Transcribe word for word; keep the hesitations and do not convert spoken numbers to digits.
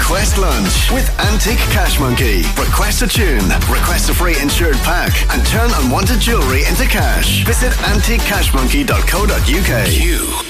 Request Lunch with Antique Cash Monkey. Request a tune, request a free insured pack, and turn unwanted jewellery into cash. Visit antique cash monkey dot co dot uk. Q